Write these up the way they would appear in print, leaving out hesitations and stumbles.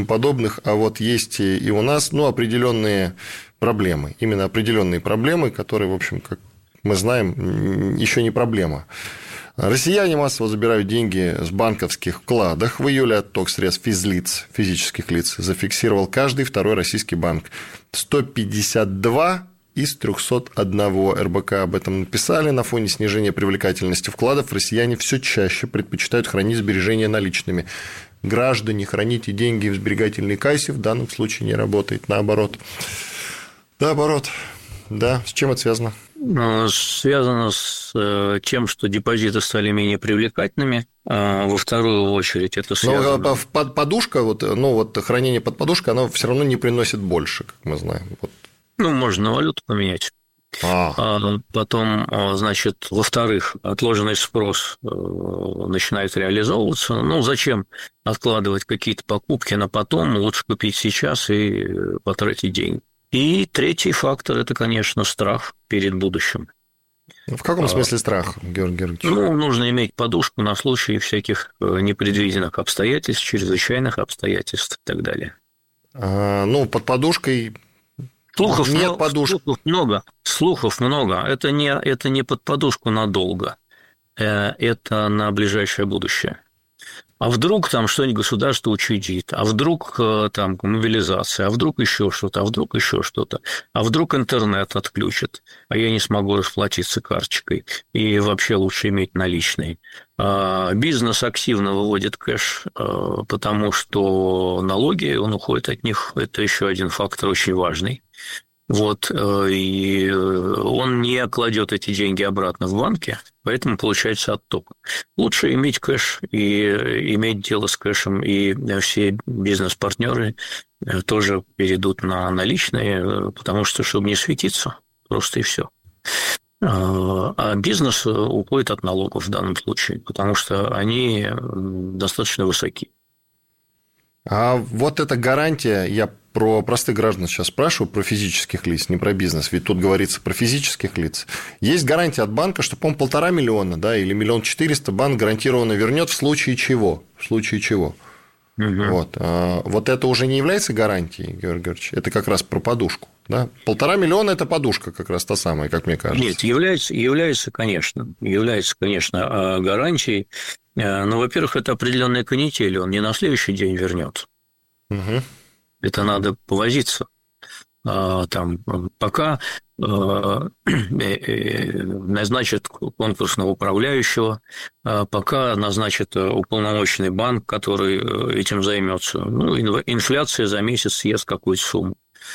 подобных, а вот есть и у нас, определенные проблемы. Именно определенные проблемы, которые, в общем, как мы знаем, еще не проблема. Россияне массово забирают деньги с банковских вкладов. В июле отток средств физических лиц зафиксировал каждый второй российский банк. 152 из 301 РБК об этом написали. На фоне снижения привлекательности вкладов россияне все чаще предпочитают хранить сбережения наличными. Граждане, храните деньги в сберегательной кассе в данном случае не работает. Наоборот. Да, с чем это связано? Связано с тем, что депозиты стали менее привлекательными. Во вторую очередь это связано... Но подушка, хранение под подушкой, оно все равно не приносит больше, как мы знаем. Можно валюту поменять. Потом, значит, во-вторых, отложенный спрос начинает реализовываться. Зачем откладывать какие-то покупки на потом? Лучше купить сейчас и потратить деньги. И третий фактор – это, конечно, страх перед будущим. В каком смысле страх, Георгий Георгиевич? Нужно иметь подушку на случай всяких непредвиденных обстоятельств, чрезвычайных обстоятельств и так далее. Под подушкой слухов нет подушки. Слухов много. Это не под подушку надолго. Это на ближайшее будущее. А вдруг там что-нибудь государство учредит, а вдруг там мобилизация, а вдруг еще что-то, а вдруг интернет отключат, а я не смогу расплатиться карточкой, и вообще лучше иметь наличные. Бизнес активно выводит кэш, потому что налоги, он уходит от них, это еще один фактор очень важный. И он не кладет эти деньги обратно в банке, поэтому получается отток. Лучше иметь кэш и иметь дело с кэшем, и все бизнес-партнеры тоже перейдут на наличные, потому что, чтобы не светиться, просто и все. А бизнес уходит от налогов в данном случае, потому что они достаточно высоки. А вот эта гарантия, я про простых граждан сейчас спрашиваю, про физических лиц, не про бизнес, ведь тут говорится про физических лиц. Есть гарантия от банка, что, по-моему, 1,5 миллиона, да, или 1 400 000 банк гарантированно вернет в случае чего. Угу. Вот это уже не является гарантией, Георгий Георгиевич? Это как раз про подушку, да? 1,5 миллиона – это подушка как раз та самая, как мне кажется. Нет, является, конечно, гарантией. Но, во-первых, это определенная канитель, он не на следующий день вернет. Угу. Это надо повозиться. Пока назначат конкурсного управляющего, пока назначат уполномоченный банк, который этим займется. Инфляция за месяц съест какую-то сумму.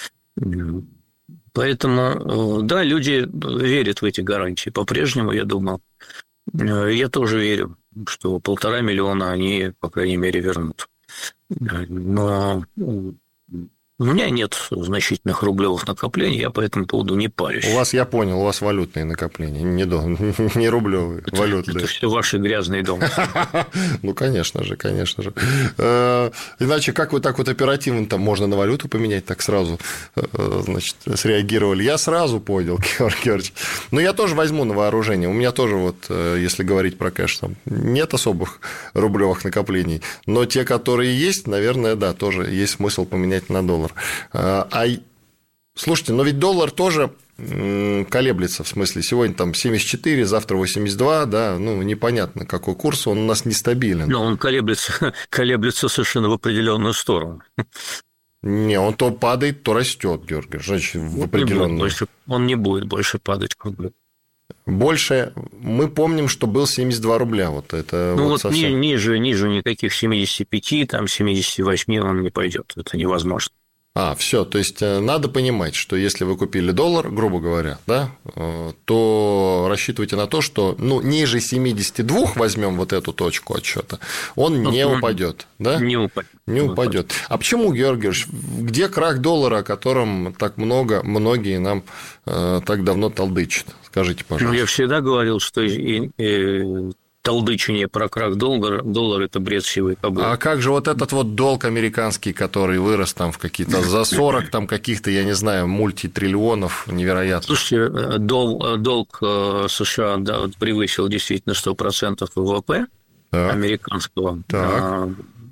Поэтому, да, люди верят в эти гарантии. По-прежнему, я думаю, я тоже верю, что 1,5 миллиона они, по крайней мере, вернут. Но у меня нет значительных рублевых накоплений, я по этому поводу не парюсь. Я понял, у вас валютные накопления, не рублевые, валютные. Это все ваши грязные дома. Конечно же. Иначе как вы так оперативно там можно на валюту поменять, так сразу, среагировали? Я сразу понял, Георгий Георгиевич. Но я тоже возьму на вооружение. У меня тоже, если говорить про кэш, там нет особых рублевых накоплений. Но те, которые есть, наверное, да, тоже есть смысл поменять на доллар. Слушайте, но ведь доллар тоже колеблется, в смысле, сегодня там 74, завтра 82, да, непонятно, какой курс, он у нас нестабилен. Но он колеблется совершенно в определенную сторону. Не, он то падает, то растет, Георгий, значит, в определенную. Он не будет больше падать, как бы. Больше, мы помним, что был 72 рубля. Совсем... ниже никаких 75, там 78 он не пойдет, это невозможно. Все, то есть надо понимать, что если вы купили доллар, грубо говоря, да, то рассчитывайте на то, что ниже 72 возьмем вот эту точку отсчета, он не упадет, да? Не упадет. А почему, Георгий Георгиевич, где крах доллара, о котором так многие нам так давно толдычат? Скажите, пожалуйста. Я всегда говорил, что толдычение про крах доллар – это бред сивой кобылы. А как же вот этот долг американский, который вырос там в какие-то за 40 там каких-то, я не знаю, мультитриллионов, невероятно. Слушайте, долг США превысил действительно 100% ВВП американского. Так.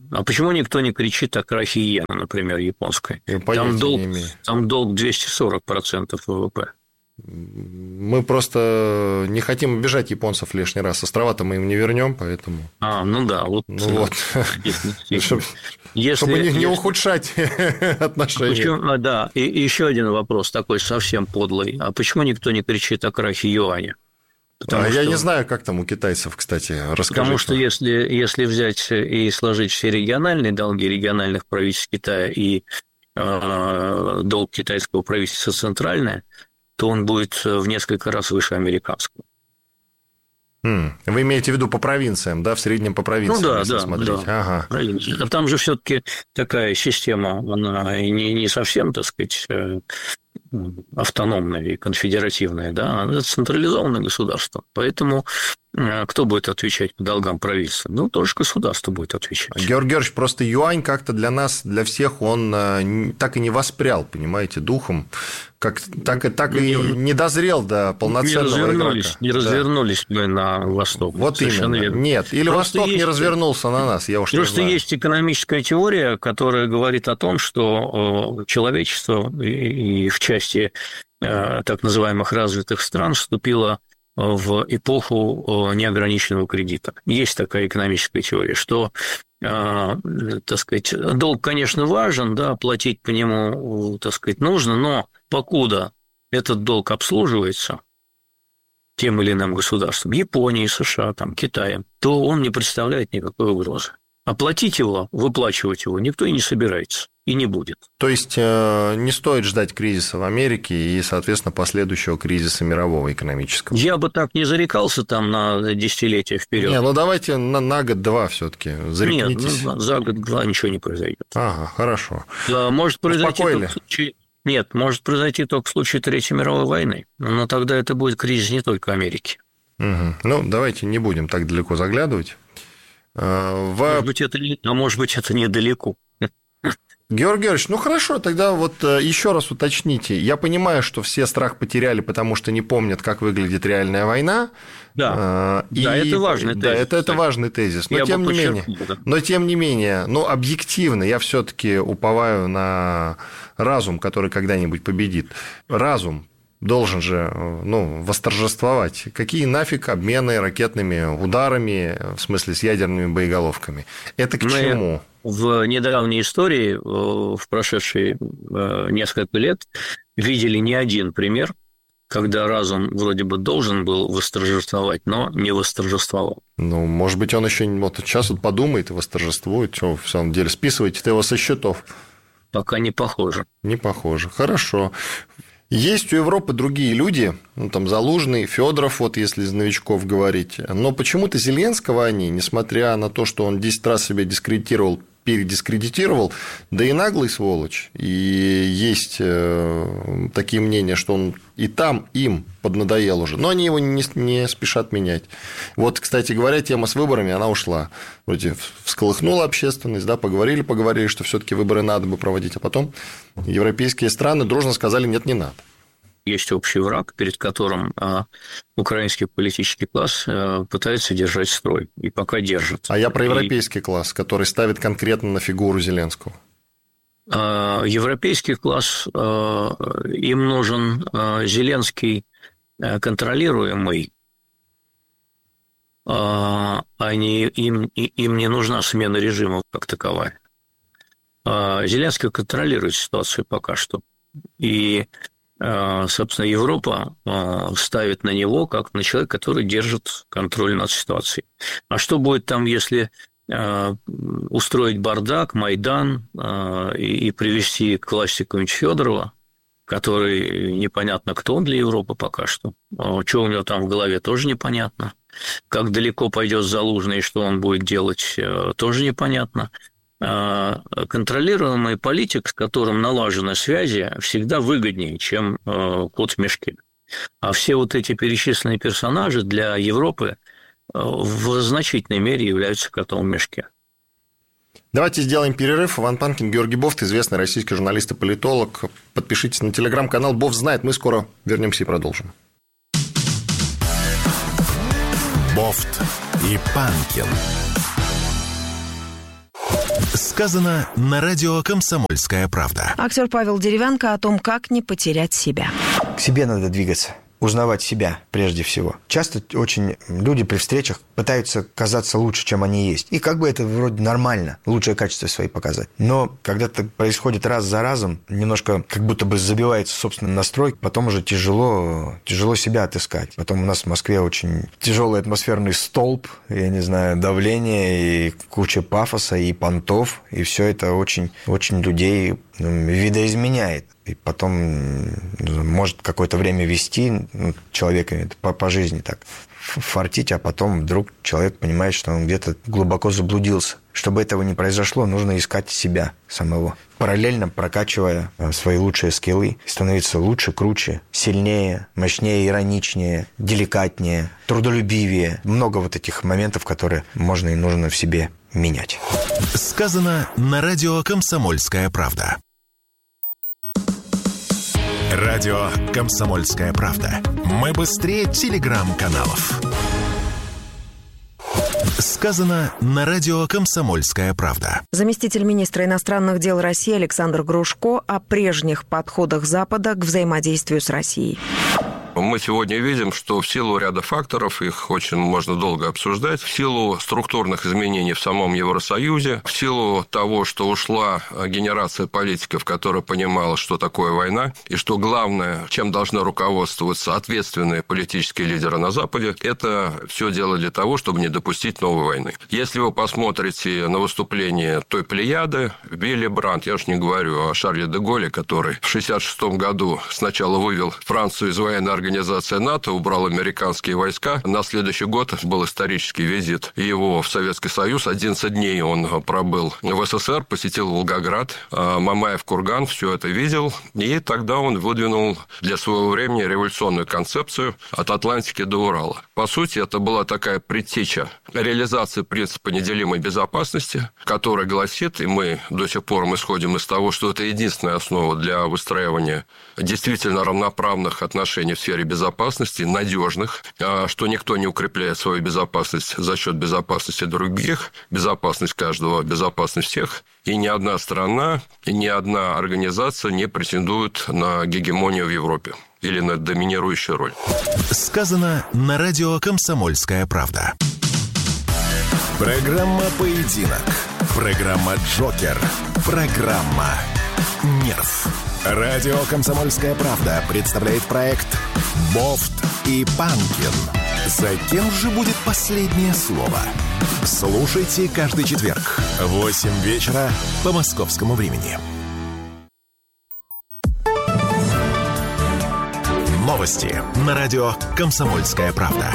А почему никто не кричит о крахе иены, например, японской? Там долг 240% ВВП. Мы просто не хотим обижать японцев лишний раз. Острова-то мы им не вернем, поэтому. Ну да, вот. Чтобы не ухудшать отношения. Да, и еще один вопрос такой совсем подлый. А почему никто не кричит о крахе юаня? Я не знаю, как там у китайцев, кстати, расскажите. Потому что если взять и сложить все региональные долги региональных правительств Китая и долг китайского правительства центральное, то он будет в несколько раз выше американского. Вы имеете в виду по провинциям, да, в среднем по провинциям, если смотреть? Да. Ага. Там же все-таки такая система, она не совсем, так сказать, автономная и конфедеративная, да, она централизованное государство. Поэтому кто будет отвечать по долгам правительства? Тоже государство будет отвечать. Георгий Георгиевич, просто юань как-то для нас, для всех, он так и не воспрял, понимаете, духом, так и не дозрел до полноценного игрока. Не развернулись мы на восток. Вот совершенно именно. Верно. Нет, или просто Восток не развернулся на нас, я уж не знаю. Просто есть экономическая теория, которая говорит о том, что человечество и в части так называемых развитых стран вступило в эпоху неограниченного кредита. Есть такая экономическая теория, что, так сказать, долг, конечно, важен, да, платить по нему, так сказать, нужно, но покуда этот долг обслуживается тем или иным государством, Японией, США, Китаем, то он не представляет никакой угрозы. Оплатить его, выплачивать его никто и не собирается, и не будет. То есть не стоит ждать кризиса в Америке и, соответственно, последующего кризиса мирового экономического? Я бы так не зарекался на десятилетия вперед. Давайте на год-два все-таки зарекнитесь. Нет, за год-два ничего не произойдет. Ага, хорошо. Может произойти может произойти только в случае Третьей мировой войны, но тогда это будет кризис не только Америки. Угу. Давайте не будем так далеко заглядывать. Может быть, это недалеко. Георгий Георгиевич, хорошо, тогда еще раз уточните. Я понимаю, что все страх потеряли, потому что не помнят, как выглядит реальная война. Да, это важный тезис. Да, это важный тезис. Но тем не менее, объективно я все-таки уповаю на разум, который когда-нибудь победит. Разум должен же восторжествовать. Какие нафиг обмены ракетными ударами, в смысле с ядерными боеголовками? Это к чему? В недавней истории, в прошедшие несколько лет, видели не один пример, когда разум вроде бы должен был восторжествовать, но не восторжествовал. Может быть, он еще сейчас подумает и восторжествует. Что, в самом деле, списываете-то его со счетов? Пока не похоже. Не похоже. Хорошо. Есть у Европы другие люди, Залужный, Федоров, если из новичков говорить, но почему-то Зеленского они, несмотря на то, что он 10 раз себя дискредитировал, передискредитировал, да и наглый сволочь, и есть такие мнения, что он и там им поднадоел уже, но они его не спешат менять. Кстати говоря, тема с выборами, она ушла. Вроде всколыхнула общественность, да, поговорили, что все-таки выборы надо бы проводить, а потом европейские страны дружно сказали: нет, не надо. Есть общий враг, перед которым украинский политический класс пытается держать строй, и пока держит. А я про европейский класс, который ставит конкретно на фигуру Зеленского. Европейский класс, им нужен Зеленский контролируемый, им не нужна смена режима как таковая. Зеленский контролирует ситуацию пока что, и собственно, Европа ставит на него как на человека, который держит контроль над ситуацией. А что будет там, если устроить бардак, Майдан и привести к власти какого-нибудь Федорова, который непонятно кто он для Европы пока что. Что у него там в голове, тоже непонятно. Как далеко пойдет Залужный и что он будет делать, тоже непонятно. Контролируемый политик, с которым налажены связи, всегда выгоднее, чем кот в мешке. А все эти перечисленные персонажи для Европы в значительной мере являются котом в мешке. Давайте сделаем перерыв. Иван Панкин, Георгий Бофт, известный российский журналист и политолог. Подпишитесь на телеграм-канал «Бофт знает». Мы скоро вернемся и продолжим. Бофт и Панкин. Сказано на радио «Комсомольская правда». Актер Павел Деревянко о том, как не потерять себя. К себе надо двигаться. Узнавать себя прежде всего. Часто очень люди при встречах пытаются казаться лучше, чем они есть. И как бы это вроде нормально, лучшее качество свои показать. Но когда это происходит раз за разом, немножко как будто бы забивается собственный настрой, потом уже тяжело себя отыскать. Потом у нас в Москве очень тяжелый атмосферный столб, я не знаю, давление и куча пафоса и понтов, и все это очень, очень людей видоизменяет. И потом может какое-то время вести человека по жизни так фартить, а потом вдруг человек понимает, что он где-то глубоко заблудился. Чтобы этого не произошло, нужно искать себя самого, параллельно прокачивая свои лучшие скиллы, становиться лучше, круче, сильнее, мощнее, ироничнее, деликатнее, трудолюбивее. Много вот этих моментов, которые можно и нужно в себе менять. Сказано на радио «Комсомольская правда». Радио «Комсомольская правда». Мы быстрее телеграм-каналов. Сказано на радио «Комсомольская правда». Заместитель министра иностранных дел России Александр Грушко о прежних подходах Запада к взаимодействию с Россией. Мы сегодня видим, что в силу ряда факторов, их очень можно долго обсуждать, в силу структурных изменений в самом Евросоюзе, в силу того, что ушла генерация политиков, которая понимала, что такое война, и что главное, чем должны руководствоваться ответственные политические лидеры на Западе, это все дело для того, чтобы не допустить новой войны. Если вы посмотрите на выступление той плеяды, Вилли Брандт, я уж не говорю о Шарле де Голле, который в 1966 году сначала вывел Францию из военной организации НАТО, убрал американские войска. На следующий год был исторический визит его в Советский Союз. 11 дней он пробыл в СССР, посетил Волгоград, Мамаев курган, все это видел. И тогда он выдвинул для своего времени революционную концепцию от Атлантики до Урала. По сути, это была такая предтеча реализации принципа неделимой безопасности, который гласит, и мы до сих пор исходим из того, что это единственная основа для выстраивания действительно равноправных отношений в сфере безопасности, надежных, что никто не укрепляет свою безопасность за счет безопасности других, безопасность каждого, безопасность всех. И ни одна страна, и ни одна организация не претендует на гегемонию в Европе или на доминирующую роль. Сказано на радио «Комсомольская правда». Программа «Поединок». Программа «Джокер». Программа «Нерв». Радио «Комсомольская правда» представляет проект «Бофт и Панкин». За кем же будет последнее слово? Слушайте каждый четверг в 8 вечера по московскому времени. Новости на радио «Комсомольская правда».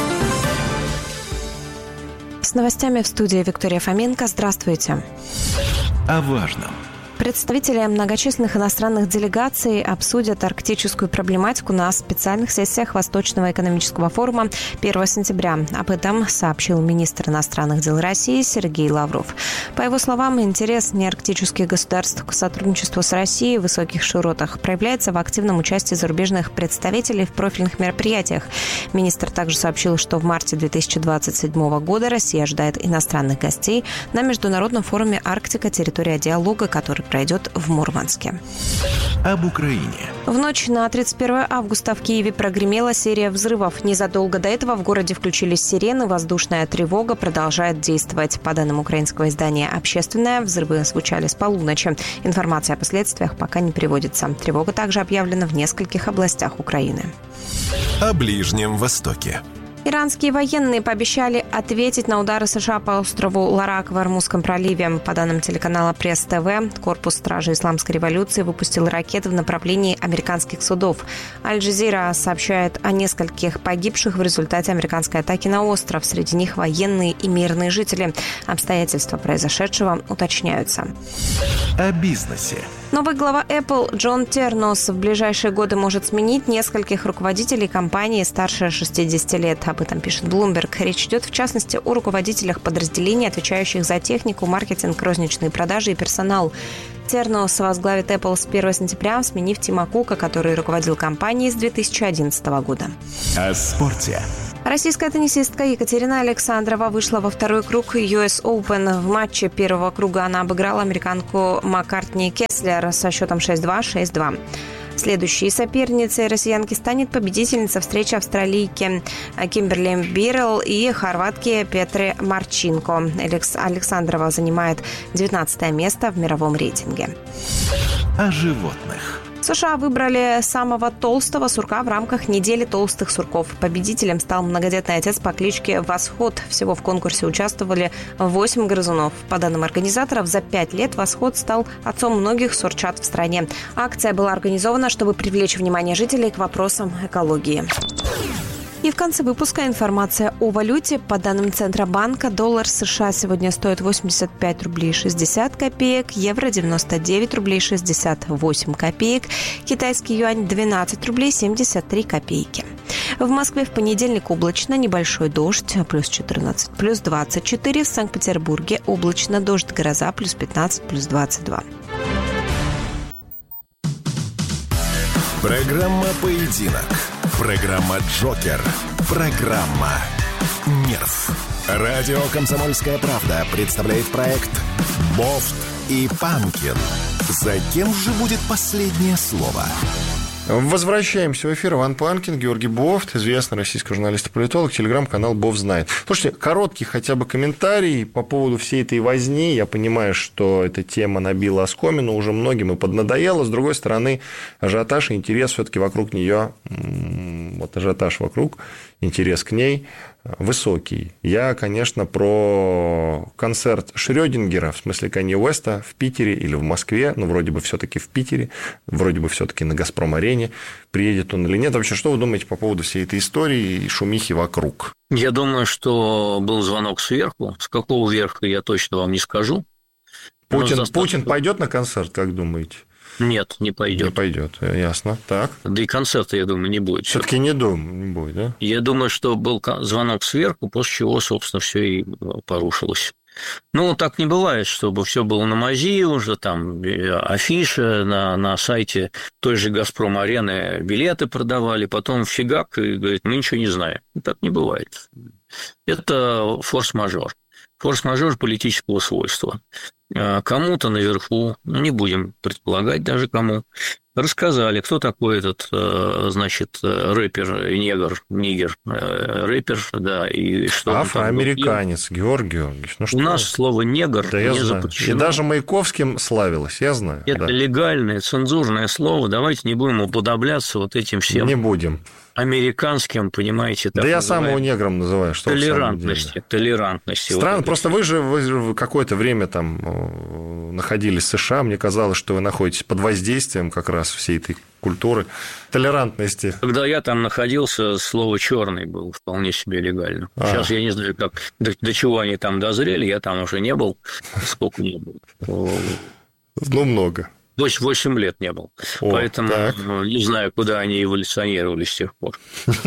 С новостями в студии Виктория Фоменко. Здравствуйте. О важном. Представители многочисленных иностранных делегаций обсудят арктическую проблематику на специальных сессиях Восточного экономического форума 1 сентября. Об этом сообщил министр иностранных дел России Сергей Лавров. По его словам, интерес неарктических государств к сотрудничеству с Россией в высоких широтах проявляется в активном участии зарубежных представителей в профильных мероприятиях. Министр также сообщил, что в марте 2027 года Россия ожидает иностранных гостей на международном форуме «Арктика. Территория диалога», который пройдет в Мурманске. Об Украине. В ночь на 31 августа в Киеве прогремела серия взрывов. Незадолго до этого в городе включились сирены, воздушная тревога продолжает действовать. По данным украинского издания «Общественное», взрывы звучали с полуночи. Информация о последствиях пока не приводится. Тревога также объявлена в нескольких областях Украины. О Ближнем Востоке. Иранские военные пообещали ответить на удары США по острову Ларак в Ормузском проливе. По данным телеканала Пресс-ТВ, корпус стражи Исламской революции выпустил ракеты в направлении американских судов. Аль-Джазира сообщает о нескольких погибших в результате американской атаки на остров. Среди них военные и мирные жители. Обстоятельства произошедшего уточняются. О бизнесе. Новый глава Apple Джон Тернос в ближайшие годы может сменить нескольких руководителей компании старше 60 лет. Об этом пишет Bloomberg. Речь идет, в частности, о руководителях подразделений, отвечающих за технику, маркетинг, розничные продажи и персонал. Тернос возглавит Apple с 1 сентября, сменив Тима Кука, который руководил компанией с 2011 года. О спорте. Российская теннисистка Екатерина Александрова вышла во второй круг US Open. В матче первого круга она обыграла американку Маккартни Кеслер со счетом 6-2, 6-2. Следующей соперницей россиянки станет победительница встречи австралийки Кимберли Биррелл и хорватки Петре Марчинко. Александрова занимает 19 место в мировом рейтинге. О животных. США выбрали самого толстого сурка в рамках недели толстых сурков. Победителем стал многодетный отец по кличке Восход. Всего в конкурсе участвовали 8 грызунов. По данным организаторов, за 5 лет Восход стал отцом многих сурчат в стране. Акция была организована, чтобы привлечь внимание жителей к вопросам экологии. И в конце выпуска информация о валюте. По данным Центробанка, доллар США сегодня стоит 85 рублей 60 копеек, евро 99 рублей 68 копеек, китайский юань 12 рублей 73 копейки. В Москве в понедельник облачно, небольшой дождь, плюс 14, плюс 24. В Санкт-Петербурге облачно, дождь, гроза, плюс 15, плюс 22. Программа «Поединок». Программа «Джокер». Программа «Нерв». Радио «Комсомольская правда» представляет проект «Бофт и Панкин». За кем же будет последнее слово? Возвращаемся в эфир. Иван Панкин, Георгий Бофт, известный российский журналист и политолог, телеграм-канал «Бофт знает». Слушайте, короткий хотя бы комментарий по поводу всей этой возни. Я понимаю, что эта тема набила оскомину уже многим и поднадоела. С другой стороны, ажиотаж и интерес все-таки вокруг нее, вот ажиотаж вокруг, интерес к ней высокий. Я, конечно, про концерт Шрёдингера, в смысле Канье Уэста, в Питере или в Москве, ну, вроде бы все-таки в Питере, вроде бы все-таки на «Газпром-арене», приедет он или нет. Вообще, что вы думаете по поводу всей этой истории и шумихи вокруг? Я думаю, что был звонок сверху. С какого верха, я точно вам не скажу. Путин пойдет на концерт, как думаете? Нет, не пойдет. Не пойдет, ясно. Так. Да и концерта, я думаю, не будет. Все-таки не будет, да? Я думаю, что был звонок сверху, после чего, собственно, все и порушилось. Ну, так не бывает, чтобы все было на мази уже, там афиши на сайте той же «Газпром-арены», билеты продавали, потом фигак, и говорит, мы ничего не знаем. Так не бывает. Это форс-мажор. Форс-мажор политического свойства. Кому-то наверху, не будем предполагать даже кому, рассказали, кто такой этот, значит, рэпер, нигер, рэпер, да, и что афроамериканец, Георгий Георгиевич. Ну, что у нас слово «негр» да не знаю. запрещено. И даже Маяковским славилось, я знаю. Это легальное, цензурное слово, давайте не будем уподобляться вот этим всем. Не будем. Американским, понимаете, так да я сам его негром называю. Что толерантности. Странно, вот просто вы же какое-то время там находились в США, мне казалось, что вы находитесь под воздействием как раз всей этой культуры, толерантности. Когда я там находился, слово «черный» было вполне себе легально. Сейчас я не знаю, как, до чего они там дозрели, я там уже не был, сколько не был. Ну, много. 8 лет не был. Поэтому не знаю, куда они эволюционировали с тех пор.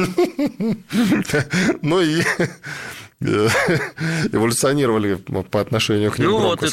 Ну и эволюционировали по отношению к ним. Ну вот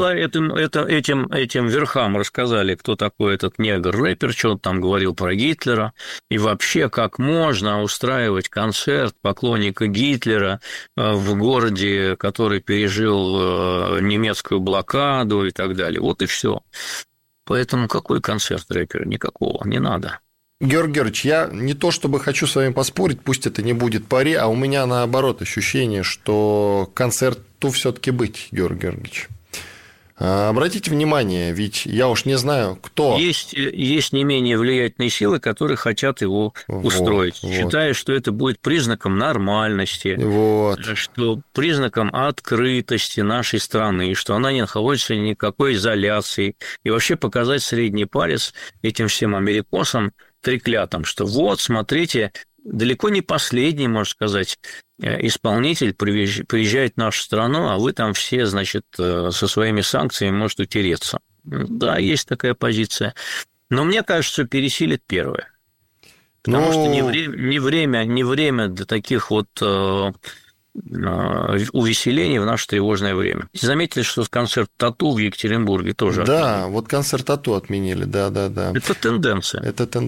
этим верхам рассказали, кто такой этот негр-рэпер, что он там говорил про Гитлера, и вообще, как можно устраивать концерт поклонника Гитлера в городе, который пережил немецкую блокаду и так далее. Вот и все. Поэтому какой концерт рэпера? Никакого, не надо. Георгий Георгиевич, я не то чтобы хочу с вами поспорить, пусть это не будет пари, а у меня наоборот ощущение, что концерту все-таки быть, Георгий Георгиевич. Обратите внимание, ведь я уж не знаю, кто... Есть не менее влиятельные силы, которые хотят его устроить, считая, что это будет признаком нормальности, что признаком открытости нашей страны, что она не находится в никакой изоляции, и вообще показать средний палец этим всем америкосам треклятым, что вот, смотрите, далеко не последний, можно сказать, исполнитель приезжает в нашу страну, а вы там все, значит, со своими санкциями можете утереться. Да, есть такая позиция. Но мне кажется, пересилит первое. Потому что не время для таких вот увеселений в наше тревожное время. Заметили, что концерт «Тату» в Екатеринбурге тоже отменили? Вот концерт «Тату» отменили, да. Это тенденция.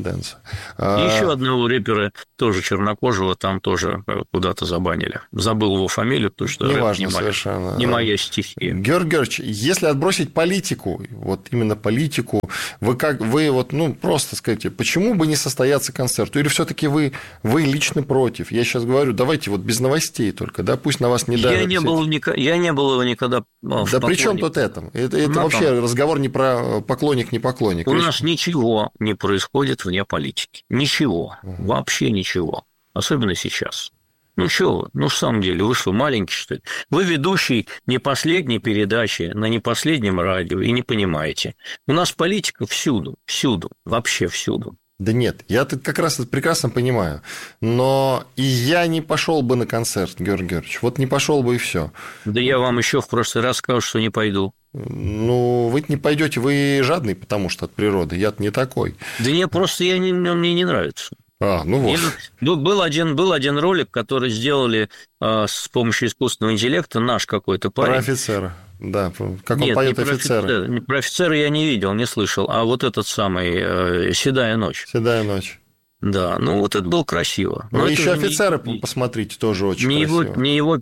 И еще одного рэпера, тоже чернокожего, там тоже куда-то забанили. Забыл его фамилию, потому что неважно совершенно. Не моя стихия. Георгий Георгиевич, если отбросить политику, вот именно политику, вы вот, просто скажите, почему бы не состояться концерту? Или все-таки вы лично против? Я сейчас говорю, давайте вот без новостей только, да, пусть на вас не давят. Я не был его никогда в Да при чем тут это? Это вообще разговор не про поклонник, не поклонник. У нас ничего не происходит вне политики. Ничего. Вообще ничего. Особенно сейчас. Чего вы? В самом деле, вы что, маленький, что ли? Вы ведущий не последней передачи на не последнем радио и не понимаете. У нас политика всюду, вообще всюду. Да нет, я тут как раз это прекрасно понимаю. Но и я не пошел бы на концерт, Георгий Георгиевич. Вот не пошел бы и все. Да я вам еще в прошлый раз сказал, что не пойду. Вы не пойдете, вы жадный, потому что от природы. Я-то не такой. Да не, просто мне не нравится. Вот. Был один ролик, который сделали с помощью искусственного интеллекта, наш какой-то парень. Про офицера. Да, как он поет офицера. Про офицера я не видел, не слышал. А вот этот самый «Седая ночь». «Седая ночь». Да, вот это было красиво. Но еще «Офицеры» посмотрите, тоже очень красиво. Не его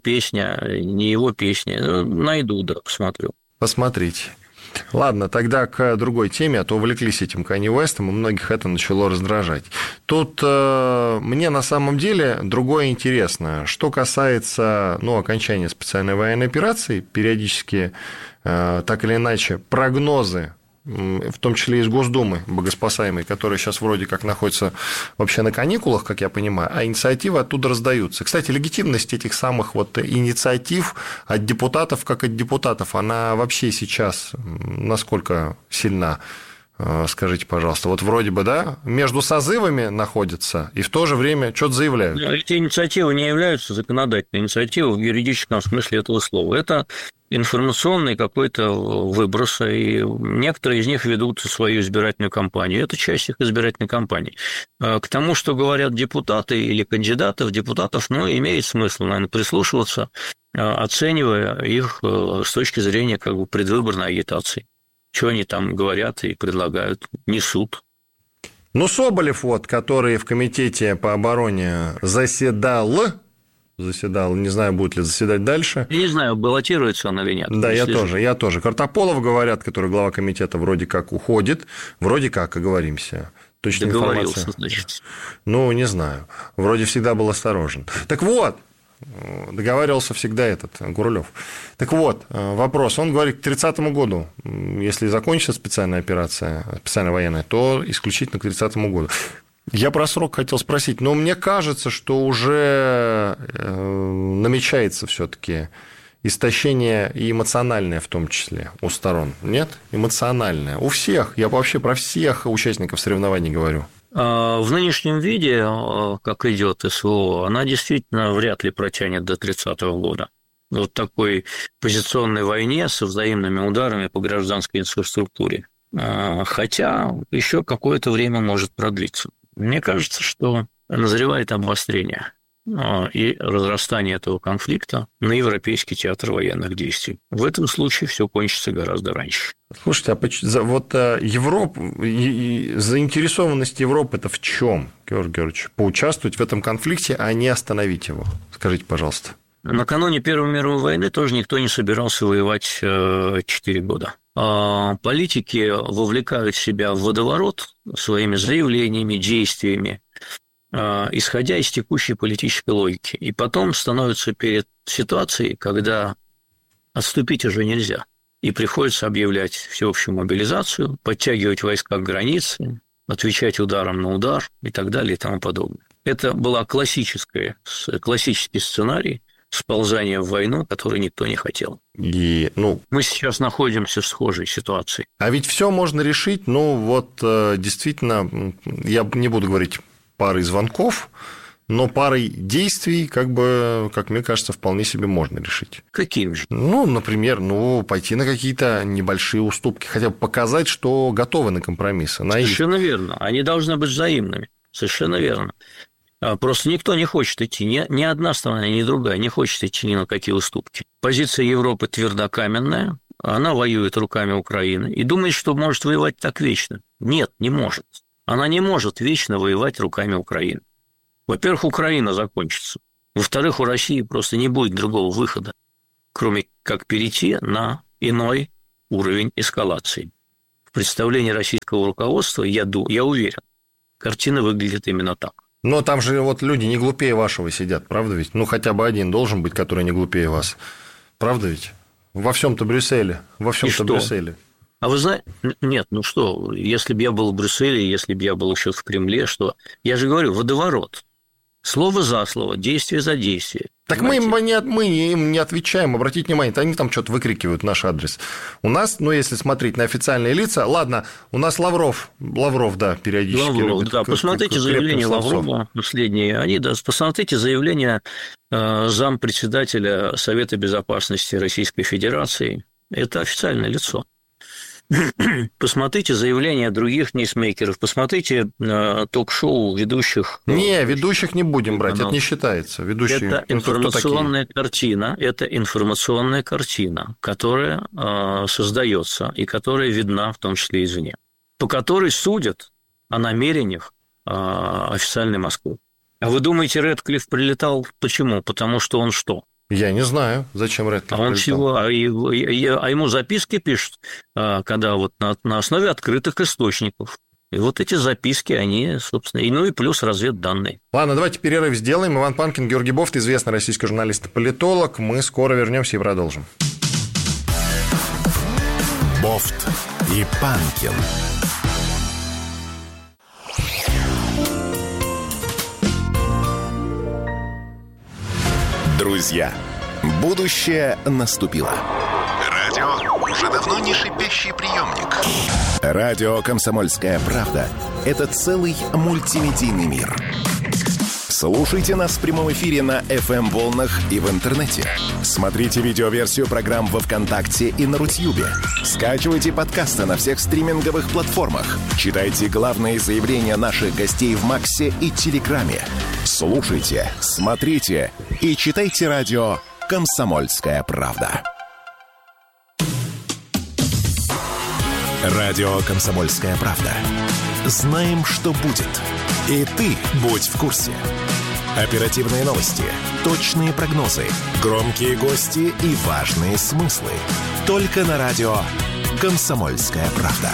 песня. Найду, да, посмотрю. Посмотрите. Ладно, тогда к другой теме, а то увлеклись этим Канье Уэстом, и многих это начало раздражать. Тут мне на самом деле другое интересно. Что касается окончания специальной военной операции, периодически так или иначе прогнозы, в том числе из Госдумы богоспасаемой, которая сейчас вроде как находится вообще на каникулах, как я понимаю, а инициативы оттуда раздаются. Кстати, легитимность этих самых инициатив от депутатов, как от депутатов, она вообще сейчас насколько сильна? Скажите, пожалуйста, вот вроде бы, да, между созывами находятся и в то же время что-то заявляют. Эти инициативы не являются законодательной инициативой в юридическом смысле этого слова. Это информационный какой-то выброс, и некоторые из них ведут свою избирательную кампанию. Это часть их избирательной кампании. К тому, что говорят депутаты или кандидаты в депутатов, имеет смысл, наверное, прислушиваться, оценивая их с точки зрения предвыборной агитации. Что они там говорят и предлагают, несут. Соболев, который в комитете по обороне заседал, не знаю, будет ли заседать дальше. Я не знаю, баллотируется он или нет. Да, я тоже. Картополов, говорят, который глава комитета, вроде как уходит, вроде как, оговоримся. Точная информация. Значит. Не знаю. Вроде всегда был осторожен. Так вот, договаривался всегда Гурулев. Так вот, вопрос. Он говорит, к 30-му году, если закончится специальная операция, специальная военная, то исключительно к 30-му году. Я про срок хотел спросить, но мне кажется, что уже намечается все-таки истощение и эмоциональное в том числе у сторон. Нет? Эмоциональное. У всех. Я вообще про всех участников соревнований говорю. В нынешнем виде, как идет СВО, она действительно вряд ли протянет до 30-го года. Вот такой позиционной войне со взаимными ударами по гражданской инфраструктуре. Хотя еще какое-то время может продлиться. Мне кажется, что назревает обострение и разрастание этого конфликта на Европейский театр военных действий. В этом случае все кончится гораздо раньше. Слушайте, Европа, заинтересованность Европы это в чем, Георгий Георгиевич? Поучаствовать в этом конфликте, а не остановить его? Скажите, пожалуйста. Накануне Первой мировой войны тоже никто не собирался воевать 4 года. Политики вовлекают себя в водоворот своими заявлениями, действиями, исходя из текущей политической логики. И потом становятся перед ситуацией, когда отступить уже нельзя. И приходится объявлять всеобщую мобилизацию, подтягивать войска к границе, отвечать ударом на удар и так далее и тому подобное. Это был классический сценарий сползания в войну, который никто не хотел. Мы сейчас находимся в схожей ситуации. А ведь все можно решить, действительно, я не буду говорить парой звонков, но парой действий, как мне кажется, вполне себе можно решить. Каким же? Например, пойти на какие-то небольшие уступки, хотя бы показать, что готовы на компромиссы. Совершенно верно. Они должны быть взаимными. Совершенно верно. Просто никто не хочет идти, ни одна страна, ни другая не хочет идти ни на какие уступки. Позиция Европы твердокаменная, она воюет руками Украины и думает, что может воевать так вечно. Нет, не может. Она не может вечно воевать руками Украины. Во-первых, Украина закончится. Во-вторых, у России просто не будет другого выхода, кроме как перейти на иной уровень эскалации. В представлении российского руководства, я уверен, картина выглядит именно так. Но там же вот люди не глупее вашего сидят, правда ведь? Ну, хотя бы один должен быть, который не глупее вас. Правда ведь? Во всем-то Брюсселе. Брюсселе. А вы знаете, нет, ну что, если бы я был в Брюсселе, если бы я был еще в Кремле, что? Я же говорю, водоворот. Слово за слово, действие за действие. Так мы им не отвечаем, обратите внимание, они там что-то выкрикивают наш адрес. У нас, если смотреть на официальные лица, ладно, у нас Лавров, да, периодически. Лавров, да, посмотрите заявление Лаврова последнее. Посмотрите заявление зампредседателя Совета Безопасности Российской Федерации. Это официальное лицо. Посмотрите заявления других ньюсмейкеров, посмотрите ток-шоу ведущих. Ведущих не будем брать, это не считается. Ведущие, это информационная картина, которая создается и которая видна в том числе извне, по которой судят о намерениях официальной Москвы. А вы думаете, Рэдклифф прилетал почему? Потому что он что? Я не знаю, зачем Рэдклифф прилетал. Ему записки пишут, когда вот на основе открытых источников. И вот эти записки, они, собственно, и плюс разведданные. Ладно, давайте перерыв сделаем. Иван Панкин, Георгий Бофт, известный российский журналист и политолог. Мы скоро вернемся и продолжим. Бофт и Панкин. Друзья, будущее наступило. Радио уже давно не шипящий приемник. Радио «Комсомольская правда» — это целый мультимедийный мир. Слушайте нас в прямом эфире на FM-волнах и в интернете. Смотрите видеоверсию программ во ВКонтакте и на Рутьюбе. Скачивайте подкасты на всех стриминговых платформах. Читайте главные заявления наших гостей в Максе и Телеграме. Слушайте, смотрите и читайте радио «Комсомольская правда». Радио «Комсомольская правда». Знаем, что будет. И ты будь в курсе. Оперативные новости, точные прогнозы, громкие гости и важные смыслы. Только на радио «Комсомольская правда».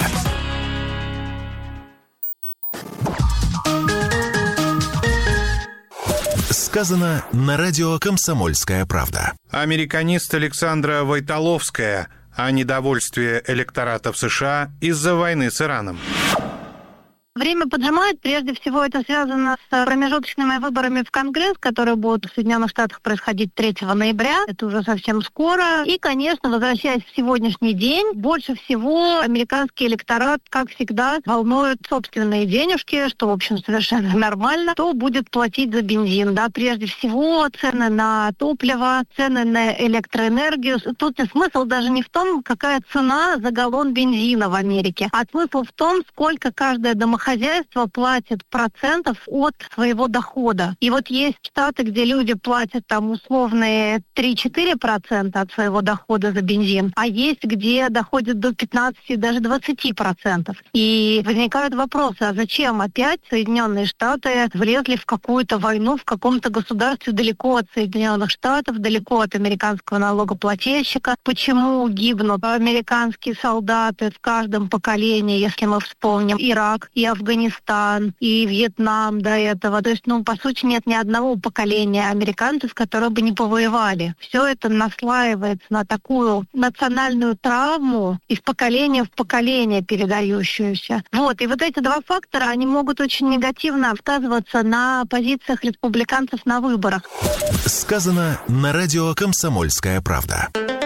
Сказано на радио «Комсомольская правда». Американист Александра Войтоловская о недовольстве электората в США из-за войны с Ираном. Время поджимает. Прежде всего, это связано с промежуточными выборами в Конгресс, которые будут в Соединенных Штатах происходить 3 ноября. Это уже совсем скоро. И, конечно, возвращаясь в сегодняшний день, больше всего американский электорат, как всегда, волнует собственные денежки, что, в общем, совершенно нормально. Кто будет платить за бензин? Да, прежде всего, цены на топливо, цены на электроэнергию. Тут смысл даже не в том, какая цена за галлон бензина в Америке, а смысл в том, сколько каждая домохозяйство платит процентов от своего дохода. И вот есть штаты, где люди платят там условные 3-4% от своего дохода за бензин, а есть, где доходит до 15, даже 20%. И возникают вопросы, а зачем опять Соединенные Штаты влезли в какую-то войну в каком-то государстве далеко от Соединенных Штатов, далеко от американского налогоплательщика? Почему гибнут американские солдаты в каждом поколении, если мы вспомним Ирак и Афганистан, и Вьетнам до этого. То есть, по сути, нет ни одного поколения американцев, которые бы не повоевали. Все это наслаивается на такую национальную травму из поколения в поколение передающуюся. И вот эти два фактора, они могут очень негативно сказываться на позициях республиканцев на выборах. Сказано на радио «Комсомольская правда».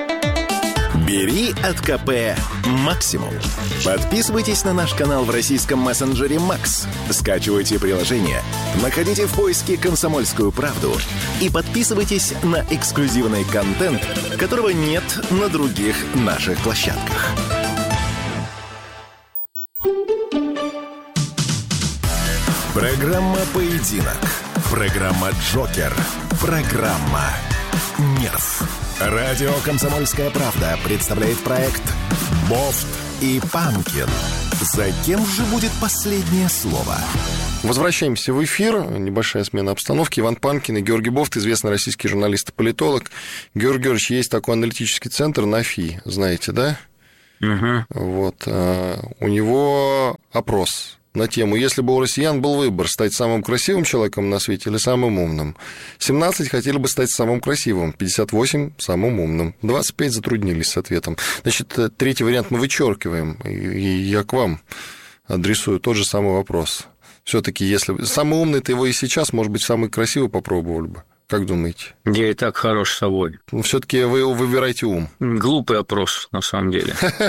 Бери от КП максимум. Подписывайтесь на наш канал в российском мессенджере Макс. Скачивайте приложение, находите в поиске «Комсомольскую правду» и подписывайтесь на эксклюзивный контент, которого нет на других наших площадках. Программа «Поединок». Программа «Джокер». Программа «Нерв». Радио «Комсомольская правда» представляет проект «Бофт и Панкин». За кем же будет последнее слово? Возвращаемся в эфир. Небольшая смена обстановки. Иван Панкин и Георгий Бофт, известный российский журналист и политолог. Георгий Георгиевич, есть такой аналитический центр НАФИ, знаете, да? Угу. Вот. У него опрос на тему, если бы у россиян был выбор стать самым красивым человеком на свете или самым умным. 17 хотели бы стать самым красивым, 58 – самым умным, 25 затруднились с ответом. Значит, третий вариант мы вычеркиваем, и я к вам адресую тот же самый вопрос. Все-таки, если самый умный-то его и сейчас, может быть, самый красивый попробовали бы. Как думаете? Я и так хорош собой. Ну, все-таки вы выбираете ум. Глупый опрос, на самом деле.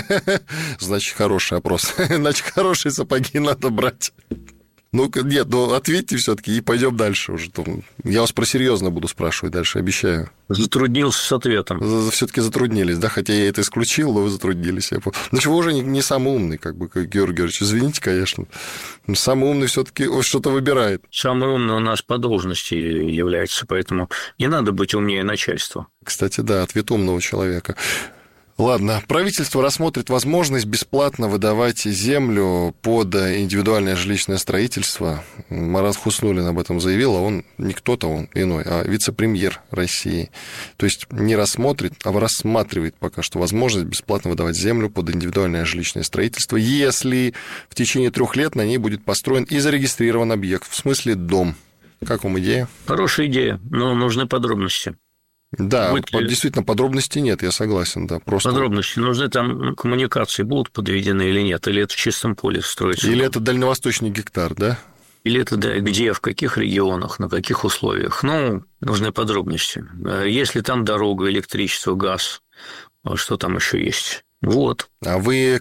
Значит, хороший опрос. Значит, хорошие сапоги надо брать. Ну, нет, ответьте все-таки и пойдем дальше уже. Я вас про серьезно буду спрашивать дальше, обещаю. Затруднился с ответом. Все-таки затруднились, да, хотя я это исключил, но вы затруднились. Значит, вы уже не самый умный, как Георгий Георгиевич, извините, конечно. Самый умный все-таки что-то выбирает. Самый умный у нас по должности является, поэтому не надо быть умнее начальства. Кстати, да, ответ умного человека. Ладно, правительство рассмотрит возможность бесплатно выдавать землю под индивидуальное жилищное строительство. Марат Хуснуллин об этом заявил, а он не кто-то, он иной, а вице-премьер России. То есть не рассмотрит, а рассматривает пока что возможность бесплатно выдавать землю под индивидуальное жилищное строительство, если в течение 3 лет на ней будет построен и зарегистрирован объект, в смысле дом. Как вам идея? Хорошая идея, но нужны подробности. Да, действительно, подробностей нет, я согласен, да. Просто... Подробности нужны, там коммуникации будут подведены или нет, или это в чистом поле строится. Или это дальневосточный гектар, да? Или это где, в каких регионах, на каких условиях. Ну, нужны подробности. Если там дорога, электричество, газ, что там еще есть. Вот. А вы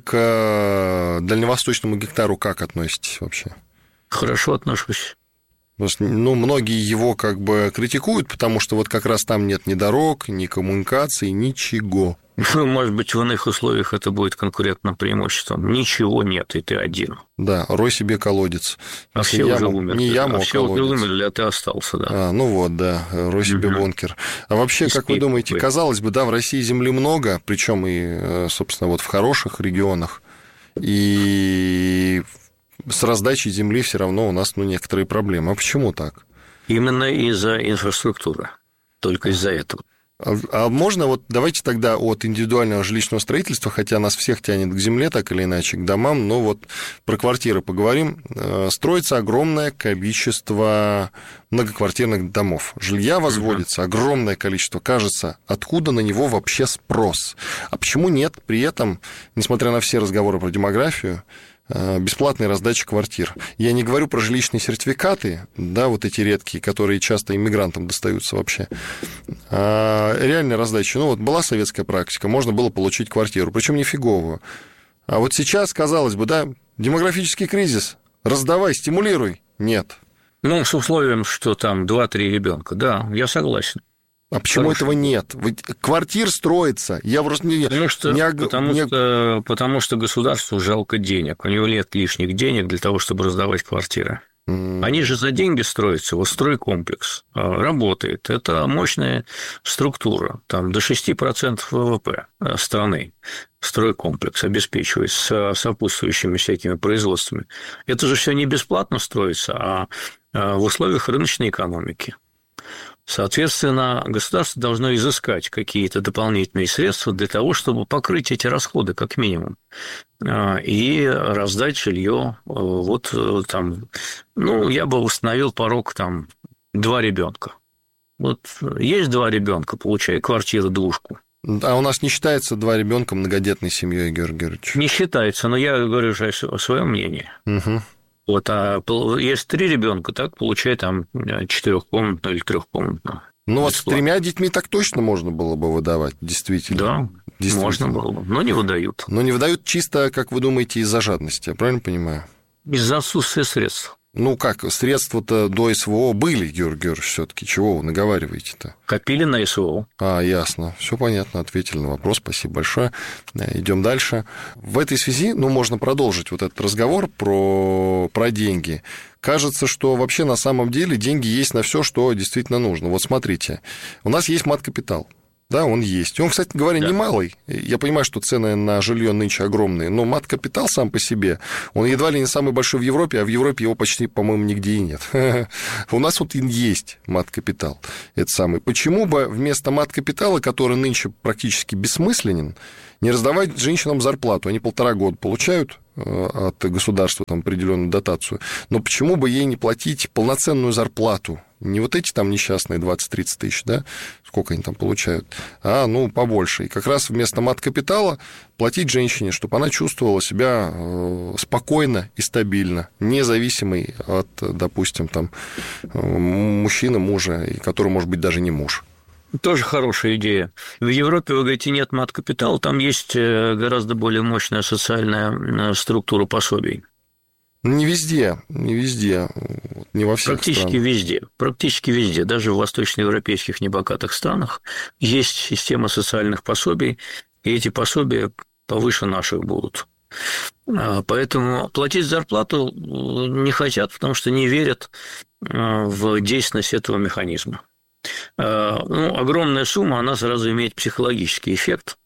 к дальневосточному гектару как относитесь вообще? Хорошо отношусь. Ну, многие его как бы критикуют, потому что вот как раз там нет ни дорог, ни коммуникаций, ничего. Может быть, в иных условиях это будет конкурентным преимуществом. Ничего нет, и ты один. Да, рой себе колодец. А все уже умерли. Не яму, все уже умерли, а ты остался, да. Ну вот, да, рой себе бункер. А вообще, как вы думаете, казалось бы, да, в России земли много, причем и, собственно, вот в хороших регионах, и с раздачей земли все равно у нас некоторые проблемы. А почему так? Именно из-за инфраструктуры. Только из-за этого. А можно вот давайте тогда от индивидуального жилищного строительства, хотя нас всех тянет к земле, так или иначе, к домам, но вот про квартиры поговорим. Строится огромное количество многоквартирных домов. Жилья возводится огромное количество. Кажется, откуда на него вообще спрос? А почему нет при этом, несмотря на все разговоры про демографию, бесплатной раздачи квартир? Я не говорю про жилищные сертификаты, да, вот эти редкие, которые часто иммигрантам достаются вообще. А реальная раздача. Ну, вот была советская практика, можно было получить квартиру, причем нифиговую. А вот сейчас, казалось бы, да, демографический кризис, раздавай, стимулируй. Нет. Ну, с условием, что там 2-3 ребенка, да, я согласен. А почему этого нет? Квартир строится. Я просто потому что государству жалко денег. У него нет лишних денег для того, чтобы раздавать квартиры. Они же за деньги строятся. Вот стройкомплекс работает. Это мощная структура. Там до 6% ВВП страны стройкомплекс обеспечивает с сопутствующими всякими производствами. Это же все не бесплатно строится, а в условиях рыночной экономики. Соответственно, государство должно изыскать какие-то дополнительные средства для того, чтобы покрыть эти расходы, как минимум, и раздать жилье. Вот там, ну, я бы установил порог там 2 ребенка. Вот есть 2 ребенка, получая квартиру, двушку. А у нас не считается 2 ребенка многодетной семьей, Георгий Георгиевич? Не считается, но я говорю уже о своем мнении. Угу. Вот, а если 3 ребенка, так получай там 4-комнатную или 3-комнатную. Ну, вот с 3 детьми так точно можно было бы выдавать, действительно. Да, можно было бы, но не выдают. Но не выдают чисто, как вы думаете, из-за жадности, я правильно понимаю? Из-за отсутствия средств. Ну как, средства-то до СВО были, Георгий Георгиевич, все-таки. Чего вы наговариваете-то? Копили на СВО. Ясно. Все понятно, ответили на вопрос. Спасибо большое. Идем дальше. В этой связи, можно продолжить вот этот разговор про деньги. Кажется, что вообще на самом деле деньги есть на все, что действительно нужно. Вот смотрите, у нас есть мат-капитал. Да, он есть. Он, кстати говоря, немалый. Я понимаю, что цены на жилье нынче огромные, но мат-капитал сам по себе, он едва ли не самый большой в Европе, а в Европе его почти, по-моему, нигде и нет. У нас вот есть мат-капитал. Это самый. Почему бы вместо мат-капитала, который нынче практически бессмысленен, не раздавать женщинам зарплату? Они 1,5 года получают от государства там определенную дотацию, но почему бы ей не платить полноценную зарплату? Не вот эти там несчастные 20-30 тысяч, да, сколько они там получают, а, побольше. И как раз вместо мат-капитала платить женщине, чтобы она чувствовала себя спокойно и стабильно, независимой от, допустим, там, мужчины, мужа, который, может быть, даже не муж. Тоже хорошая идея. В Европе, вы говорите, нет мат-капитала, там есть гораздо более мощная социальная структура пособий. Не везде, не во всех странах. Практически везде, даже в восточноевропейских небогатых странах есть система социальных пособий, и эти пособия повыше наших будут. Поэтому платить зарплату не хотят, потому что не верят в действенность этого механизма. Огромная сумма, она сразу имеет психологический эффект,